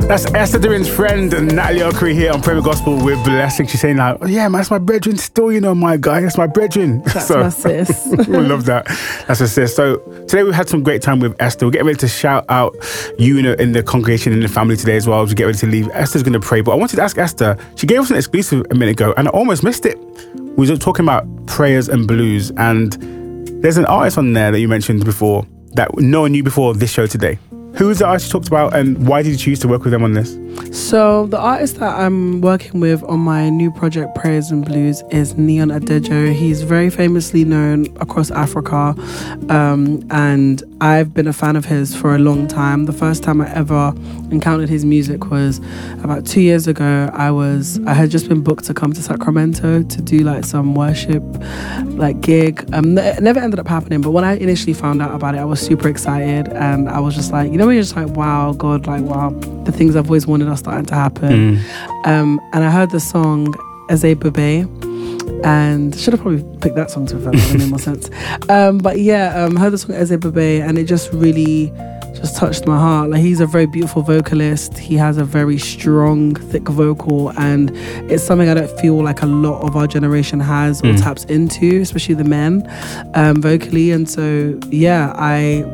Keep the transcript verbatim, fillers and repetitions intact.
That's Esther Doing's friend, Natalie Okri, here on Premier Gospel with Blessing. She's saying like, oh, yeah, man, that's my brethren still, you know, my guy. That's my brethren. That's so, my sis. we love that. That's a sis. So today we've had some great time with Esther. We're getting ready to shout out you in the, in the congregation, in the family today as well as we get ready to leave. Esther's going to pray. But I wanted to ask Esther, she gave us an exclusive a minute ago and I almost missed it. We were talking about prayers and blues, and there's an artist on there that you mentioned before that no one knew before this show today. Who is the artist you talked about, and why did you choose to work with them on this? So the artist that I'm working with on my new project Prayers and Blues is Neon Adejo. He's very famously known across Africa, um, and I've been a fan of his for a long time. The first time I ever encountered his music was about two years ago. I was I had just been booked to come to Sacramento to do like some worship like gig. Um, it never ended up happening, but when I initially found out about it, I was super excited, and I was just like, you know, when you're just like, wow, God, like wow, the things I've always wanted are starting to happen. Mm. Um, and I heard the song Eze Bebe, and should have probably picked that song to be fair, that made more sense. Um, but yeah, um, I heard the song Eze Bebe, and it just really just touched my heart. Like, he's a very beautiful vocalist. He has a very strong, thick vocal, and it's something I don't feel like a lot of our generation has or mm. taps into, especially the men, um, vocally. And so, yeah, I